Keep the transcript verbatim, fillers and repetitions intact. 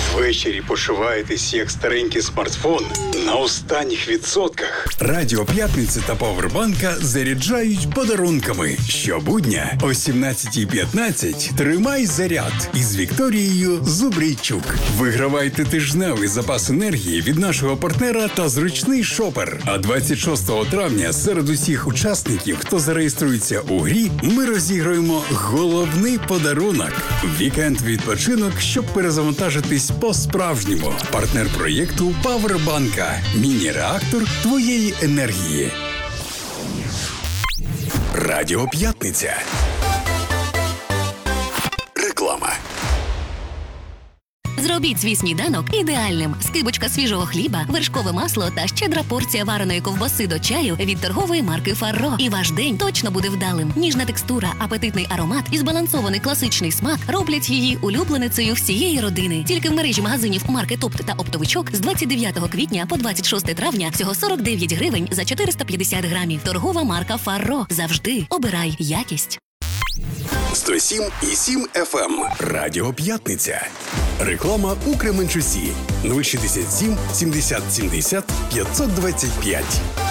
Ввечері почуваєтесь як старенький смартфон на останніх відсотках. Радіо П'ятниця та Павербанка заряджають подарунками. Щобудня о сімнадцятій п'ятнадцять тримай заряд із Вікторією Зубрійчук. Вигравайте тижневий запас енергії від нашого партнера та зручний шопер. А двадцять шостого травня серед усіх учасників, хто зареєструється у грі, ми розіграємо головний подарунок – вікенд-відпочинок, щоб перезавантажитись по-справжньому. Партнер проєкту Павербанка. Міні-реактор твоєї енергії. Радіо П'ятниця. Реклама. Зробіть свій сніданок ідеальним. Скибочка свіжого хліба, вершкове масло та щедра порція вареної ковбаси до чаю від торгової марки Фарро. І ваш день точно буде вдалим. Ніжна текстура, апетитний аромат і збалансований класичний смак роблять її улюбленицею всієї родини. Тільки в мережі магазинів марки Топт та Оптовичок з двадцять дев'ятого квітня по двадцять шосте травня всього сорок дев'ять гривень за чотириста п'ятдесят грамів. Торгова марка Фарро. Завжди обирай якість. сто сім і сім еф ем. Радіо П'ятниця. Реклама у Кременчусі. нуль шістдесят сім сімдесят сімдесят п'ятсот двадцять п'ять.